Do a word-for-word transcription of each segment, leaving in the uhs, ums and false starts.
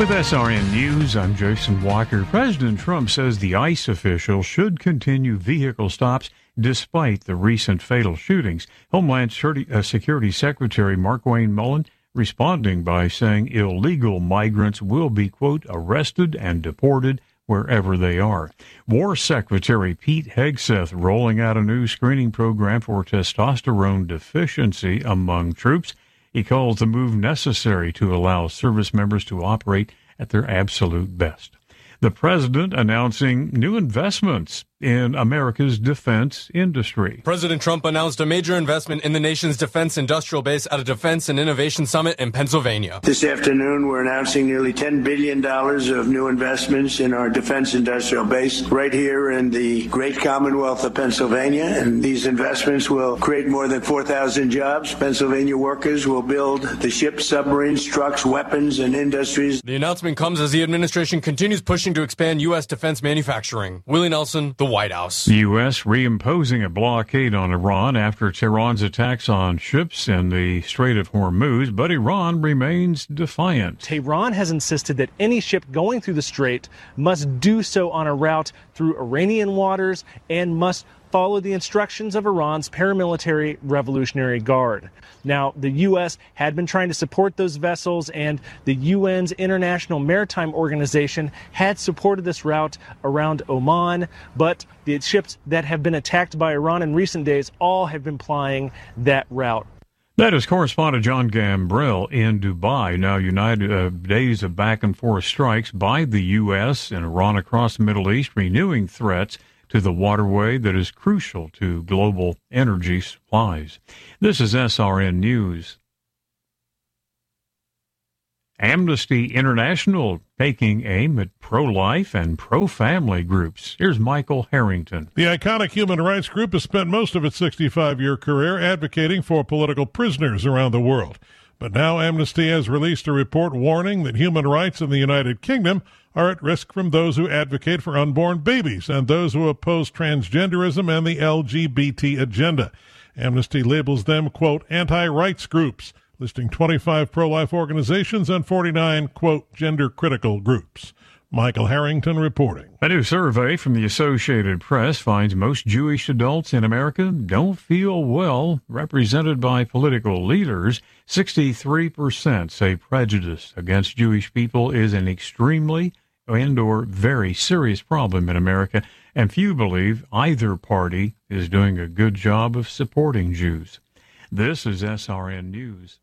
With S R N News, I'm Jason Walker. President Trump says the ICE officials should continue vehicle stops despite the recent fatal shootings. Homeland Security Secretary Markwayne Mullin responding by saying illegal migrants will be, quote, arrested and deported wherever they are. War Secretary Pete Hegseth rolling out a new screening program for testosterone deficiency among troops. He calls the move necessary to allow service members to operate at their absolute best. The president announcing new investments in America's defense industry. President Trump announced a major investment in the nation's defense industrial base at a Defense and Innovation Summit in Pennsylvania. This afternoon, we're announcing nearly ten billion dollars of new investments in our defense industrial base right here in the great Commonwealth of Pennsylvania. And these investments will create more than four thousand jobs. Pennsylvania workers will build the ships, submarines, trucks, weapons, and industries. The announcement comes as the administration continues pushing to expand U S defense manufacturing. Willie Nelson, the White House. The U S reimposing a blockade on Iran after Tehran's attacks on ships in the Strait of Hormuz, but Iran remains defiant. Tehran has insisted that any ship going through the strait must do so on a route through Iranian waters and must follow the instructions of Iran's paramilitary Revolutionary Guard. Now, the U S had been trying to support those vessels, and the U N's International Maritime Organization had supported this route around Oman, but the ships that have been attacked by Iran in recent days all have been plying that route. That is correspondent John Gambrell in Dubai. Now, United uh, days of back-and-forth strikes by the U S and Iran across the Middle East, renewing threats to the waterway that is crucial to global energy supplies. This is S R N News. Amnesty International taking aim at pro-life and pro-family groups. Here's Michael Harrington. The iconic human rights group has spent most of its sixty-five-year career advocating for political prisoners around the world. But now Amnesty has released a report warning that human rights in the United Kingdom are at risk from those who advocate for unborn babies and those who oppose transgenderism and the L G B T agenda. Amnesty labels them, quote, anti-rights groups, listing twenty-five pro-life organizations and forty-nine, quote, gender-critical groups. Michael Harrington reporting. A new survey from the Associated Press finds most Jewish adults in America don't feel well represented by political leaders. sixty-three percent say prejudice against Jewish people is an extremely and or very serious problem in America, and few believe either party is doing a good job of supporting Jews. This is S R N News.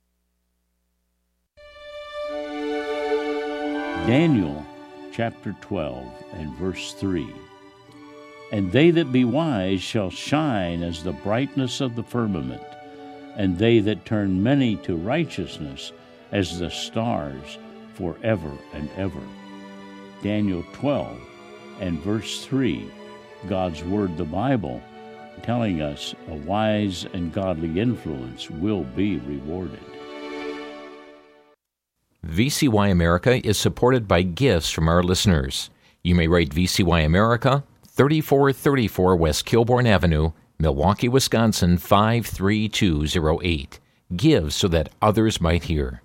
Daniel chapter twelve and verse three. And they that be wise shall shine as the brightness of the firmament, and they that turn many to righteousness as the stars forever and ever. Daniel twelve and verse three, God's Word, the Bible, telling us a wise and godly influence will be rewarded. V C Y America is supported by gifts from our listeners. You may write V C Y America, thirty-four thirty-four West Kilbourne Avenue, Milwaukee, Wisconsin, five three two zero eight. Give so that others might hear.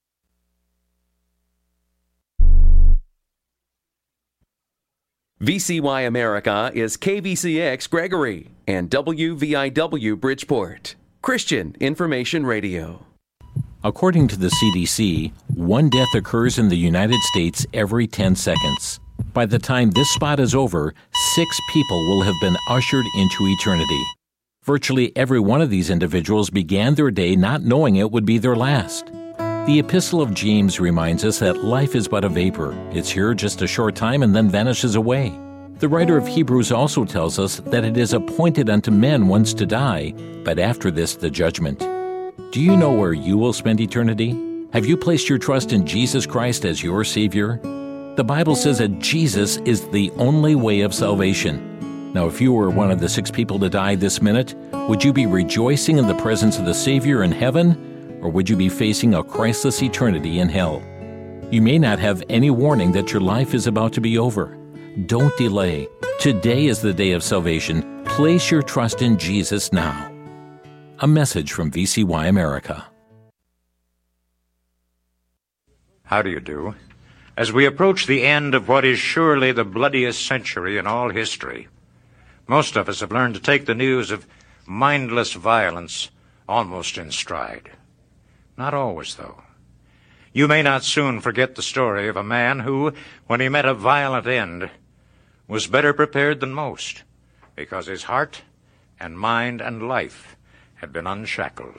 V C Y America is K V C X Gregory and W V I W Bridgeport, Christian Information Radio. According to the C D C, one death occurs in the United States every ten seconds. By the time this spot is over, six people will have been ushered into eternity. Virtually every one of these individuals began their day not knowing it would be their last. The Epistle of James reminds us that life is but a vapor. It's here just a short time and then vanishes away. The writer of Hebrews also tells us that it is appointed unto men once to die, but after this the judgment. Do you know where you will spend eternity? Have you placed your trust in Jesus Christ as your Savior? The Bible says that Jesus is the only way of salvation. Now, if you were one of the six people to die this minute, would you be rejoicing in the presence of the Savior in heaven? Or would you be facing a Christless eternity in hell? You may not have any warning that your life is about to be over. Don't delay. Today is the day of salvation. Place your trust in Jesus now. A message from V C Y America. How do you do? As we approach the end of what is surely the bloodiest century in all history, most of us have learned to take the news of mindless violence almost in stride. Not always, though. You may not soon forget the story of a man who, when he met a violent end, was better prepared than most, because his heart and mind and life had been unshackled.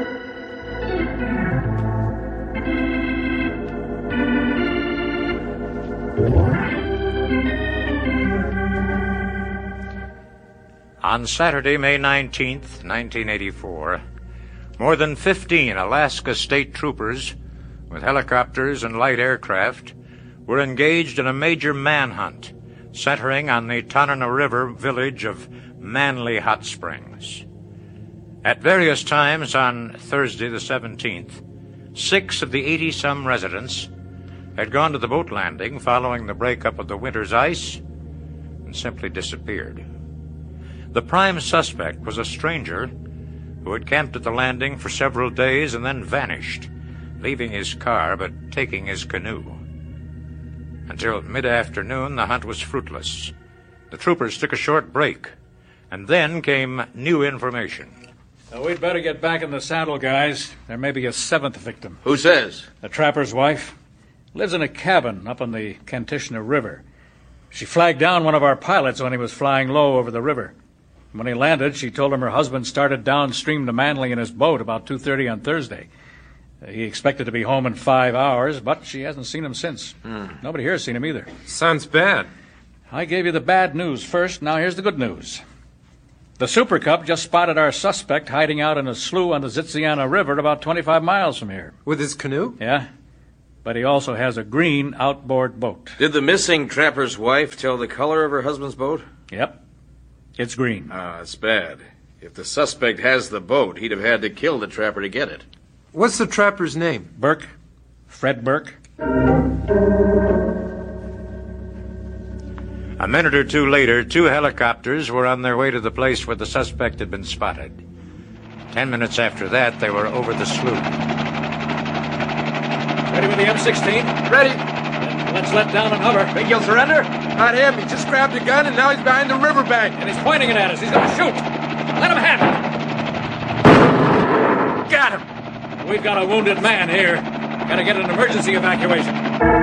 On Saturday, May nineteenth, nineteen eighty-four, more than fifteen Alaska State Troopers with helicopters and light aircraft were engaged in a major manhunt centering on the Tanana River village of Manly Hot Springs. At various times on Thursday the seventeenth, six of the eighty-some residents had gone to the boat landing following the breakup of the winter's ice and simply disappeared. The prime suspect was a stranger who had camped at the landing for several days and then vanished, leaving his car but taking his canoe. Until mid-afternoon, the hunt was fruitless. The troopers took a short break, and then came new information. Now, we'd better get back in the saddle, guys. There may be a seventh victim. Who says? The trapper's wife. Lives in a cabin up on the Kantishna River. She flagged down one of our pilots when he was flying low over the river. When he landed, she told him her husband started downstream to Manly in his boat about two thirty on Thursday. He expected to be home in five hours, but she hasn't seen him since. Hmm. Nobody here has seen him either. Sounds bad. I gave you the bad news first. Now here's the good news. The Super Cub just spotted our suspect hiding out in a slough on the Zitsiana River about twenty-five miles from here. With his canoe? Yeah. But he also has a green outboard boat. Did the missing trapper's wife tell the color of her husband's boat? Yep. It's green. Ah, it's bad. If the suspect has the boat, he'd have had to kill the trapper to get it. What's the trapper's name? Burke. Fred Burke. A minute or two later, two helicopters were on their way to the place where the suspect had been spotted. Ten minutes after that, they were over the slough. Ready with the M sixteen? Ready. Then let's let down and hover. Think he'll surrender? Not him. He just grabbed a gun and now he's behind the riverbank. And he's pointing it at us. He's going to shoot. Let him have it. Got him. We've got a wounded man here. Got to get an emergency evacuation.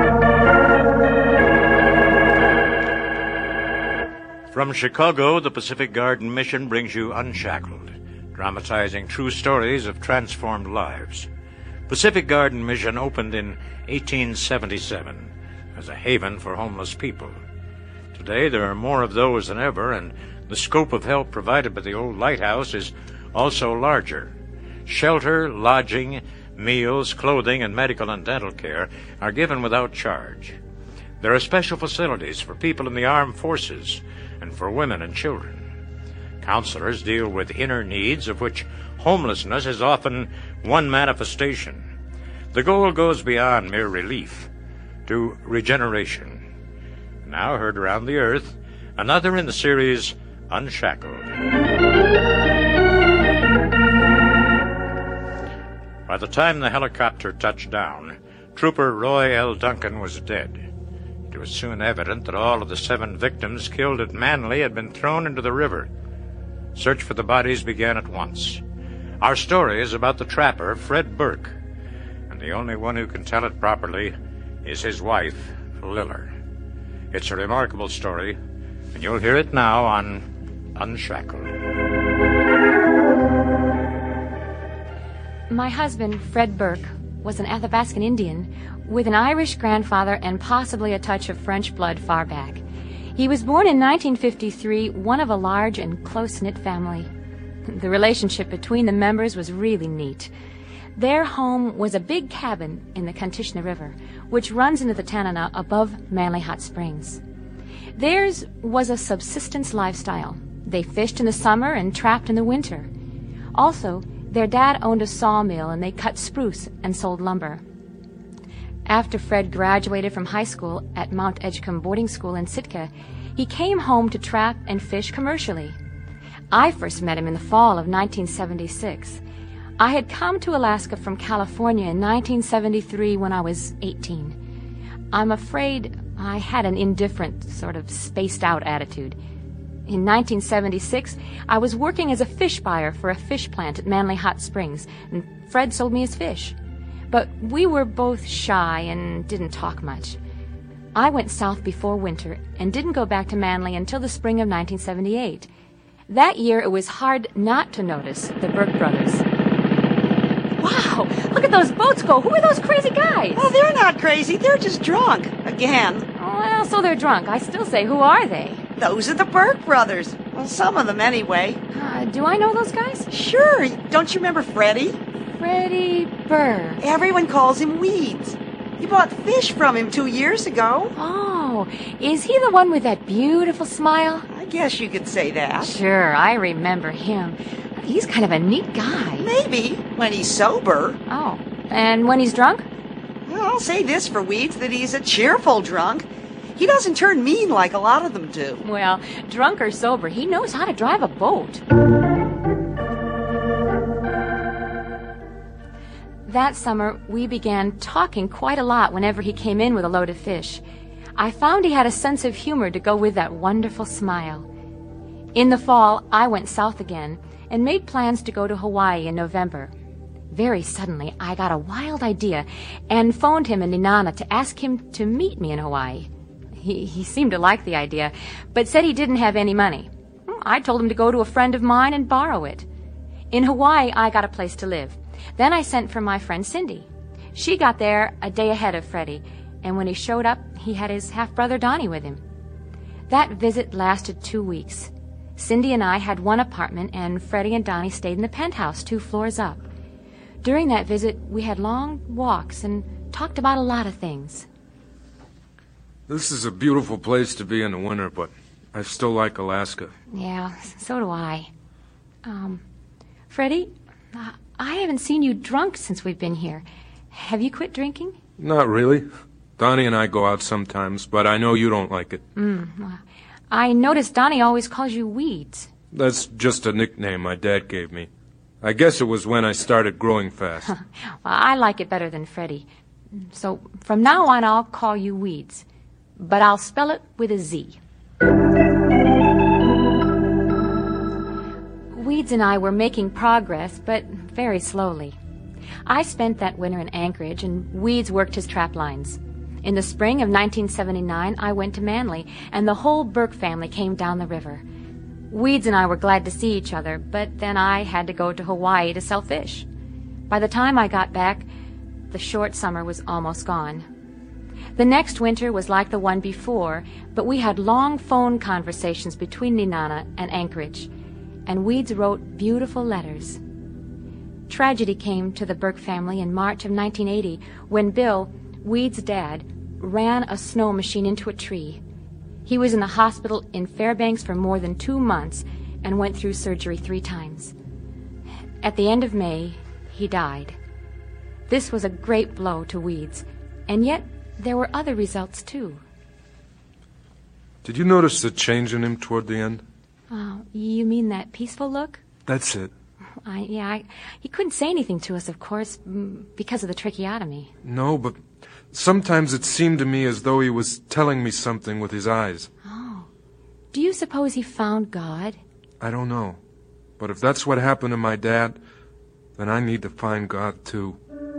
From Chicago, the Pacific Garden Mission brings you Unshackled, dramatizing true stories of transformed lives. Pacific Garden Mission opened in eighteen seventy-seven as a haven for homeless people. Today, there are more of those than ever, and the scope of help provided by the old lighthouse is also larger. Shelter, lodging, meals, clothing, and medical and dental care are given without charge. There are special facilities for people in the armed forces and for women and children. Counselors deal with inner needs, of which homelessness is often one manifestation. The goal goes beyond mere relief to regeneration. Now heard around the earth, another in the series Unshackled. By the time the helicopter touched down, Trooper Roy L. Duncan was dead. It was soon evident that all of the seven victims killed at Manly had been thrown into the river. Search for the bodies began at once. Our story is about the trapper, Fred Burke, and the only one who can tell it properly is his wife, Liller. It's a remarkable story, and you'll hear it now on Unshackled. My husband, Fred Burke, was an Athabascan Indian with an Irish grandfather and possibly a touch of French blood far back. He was born in nineteen fifty-three, one of a large and close-knit family. The relationship between the members was really neat. Their home was a big cabin in the Kantishna River, which runs into the Tanana above Manly Hot Springs. Theirs was a subsistence lifestyle. They fished in the summer and trapped in the winter. Also, their dad owned a sawmill and they cut spruce and sold lumber. After Fred graduated from high school at Mount Edgecombe Boarding School in Sitka, he came home to trap and fish commercially. I first met him in the fall of nineteen seventy-six. I had come to Alaska from California in nineteen seventy-three when I was eighteen. I'm afraid I had an indifferent, sort of spaced-out attitude. In nineteen seventy-six, I was working as a fish buyer for a fish plant at Manly Hot Springs, and Fred sold me his fish. But we were both shy and didn't talk much. I went south before winter and didn't go back to Manly until the spring of nineteen seventy-eight. That year, it was hard not to notice the Burke brothers. Wow! Look at those boats go! Who are those crazy guys? Oh, they're not crazy. They're just drunk. Again. Well, so they're drunk. I still say, who are they? Those are the Burke brothers. Well, some of them anyway. Uh, do I know those guys? Sure. Don't you remember Freddie? Freddie Burke. Everyone calls him Weeds. You bought fish from him two years ago. Oh, is he the one with that beautiful smile? I guess you could say that. Sure, I remember him. He's kind of a neat guy. Maybe, when he's sober. Oh, and when he's drunk? Well, I'll say this for Weeds, that he's a cheerful drunk. He doesn't turn mean like a lot of them do. Well, drunk or sober, he knows how to drive a boat. That summer, we began talking quite a lot whenever he came in with a load of fish. I found he had a sense of humor to go with that wonderful smile. In the fall, I went south again and made plans to go to Hawaii in November. Very suddenly, I got a wild idea and phoned him in Nenana to ask him to meet me in Hawaii. He, he seemed to like the idea, but said he didn't have any money. I told him to go to a friend of mine and borrow it. In Hawaii, I got a place to live. Then I sent for my friend Cindy. She got there a day ahead of Freddie, and when he showed up, he had his half-brother Donnie with him. That visit lasted two weeks. Cindy and I had one apartment, and Freddie and Donnie stayed in the penthouse two floors up. During that visit, we had long walks and talked about a lot of things. This is a beautiful place to be in the winter, but I still like Alaska. Yeah, so do I. Um, Freddie, uh, I haven't seen you drunk since we've been here. Have you quit drinking? Not really. Donnie and I go out sometimes, but I know you don't like it. Mm, well, I noticed Donnie always calls you Weeds. That's just a nickname my dad gave me. I guess it was when I started growing fast. Well, I like it better than Freddie. So from now on, I'll call you Weeds. But I'll spell it with a Z. Weeds and I were making progress, but very slowly. I spent that winter in Anchorage, and Weeds worked his trap lines. In the spring of nineteen seventy-nine, I went to Manly, and the whole Burke family came down the river. Weeds and I were glad to see each other, but then I had to go to Hawaii to sell fish. By the time I got back, the short summer was almost gone. The next winter was like the one before, but we had long phone conversations between Nenana and Anchorage, and Weeds wrote beautiful letters. Tragedy came to the Burke family in March of nineteen eighty when Bill, Weeds' dad, ran a snow machine into a tree. He was in the hospital in Fairbanks for more than two months and went through surgery three times. At the end of May, he died. This was a great blow to Weeds, and yet there were other results, too. Did you notice the change in him toward the end? Oh, you mean that peaceful look? That's it. I, yeah, I, he couldn't say anything to us, of course, because of the tracheotomy. No, but sometimes it seemed to me as though he was telling me something with his eyes. Oh. Do you suppose he found God? I don't know. But if that's what happened to my dad, then I need to find God, too.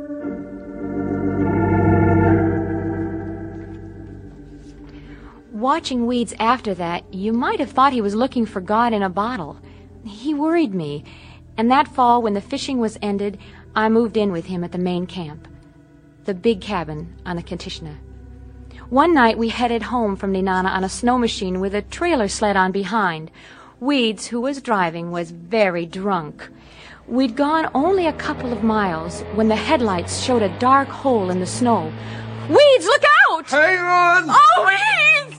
Watching Weeds after that, you might have thought he was looking for God in a bottle. He worried me, and that fall, when the fishing was ended, I moved in with him at the main camp, the big cabin on the Kantishna. One night we headed home from Nenana on a snow machine with a trailer sled on behind. Weeds, who was driving, was very drunk. We'd gone only a couple of miles when the headlights showed a dark hole in the snow. Weeds, look out! Hang on! Oh, Weeds!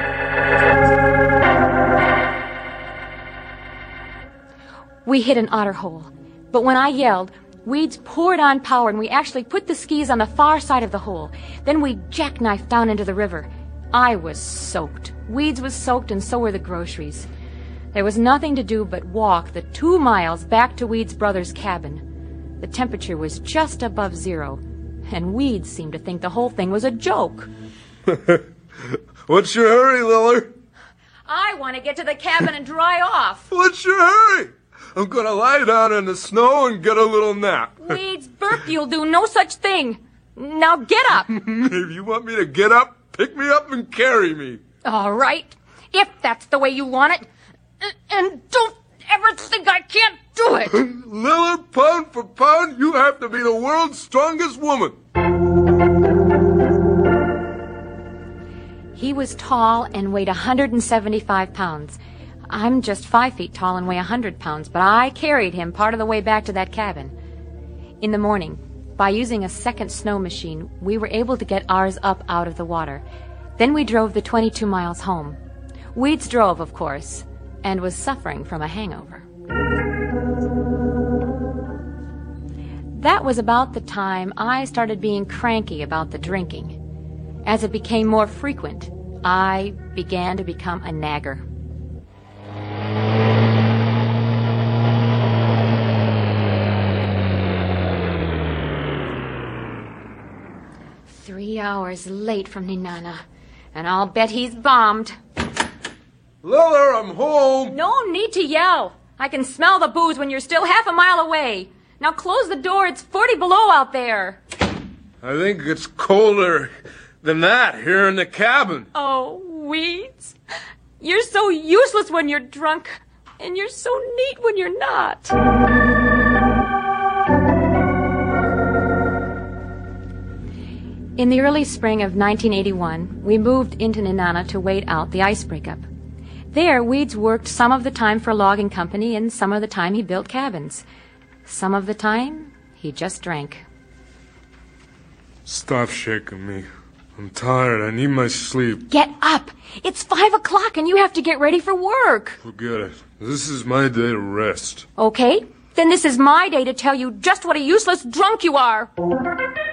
We hit an otter hole, but when I yelled, Weeds poured on power and we actually put the skis on the far side of the hole. Then we jackknifed down into the river. I was soaked. Weeds was soaked, and so were the groceries. There was nothing to do but walk the two miles back to Weeds' brother's cabin. The temperature was just above zero, and Weeds seemed to think the whole thing was a joke. What's your hurry, Liller? I want to get to the cabin and dry off. What's your hurry? I'm gonna lie down in the snow and get a little nap. Weeds, Burke, you'll do no such thing. Now get up. If you want me to get up, pick me up and carry me. All right, if that's the way you want it. And don't ever think I can't do it. Liller, pound for pound, you have to be the world's strongest woman. He was tall and weighed one hundred seventy-five pounds. I'm just five feet tall and weigh one hundred pounds, but I carried him part of the way back to that cabin. In the morning, by using a second snow machine, we were able to get ours up out of the water. Then we drove the twenty-two miles home. Weeds drove, of course, and was suffering from a hangover. That was about the time I started being cranky about the drinking. As it became more frequent, I began to become a nagger. Three hours late from Nenana, and I'll bet he's bombed. Liller, I'm home. No need to yell. I can smell the booze when you're still half a mile away. Now close the door. It's forty below out there. I think it's colder than that here in the cabin. Oh, Weeds. You're so useless when you're drunk, and you're so neat when you're not. In the early spring of nineteen eighty-one, we moved into Nenana to wait out the ice breakup. There, Weeds worked some of the time for a logging company, and some of the time he built cabins. Some of the time, he just drank. Stop shaking me. I'm tired. I need my sleep. Get up! It's five o'clock and you have to get ready for work. Forget it. This is my day to rest. Okay, then this is my day to tell you just what a useless drunk you are.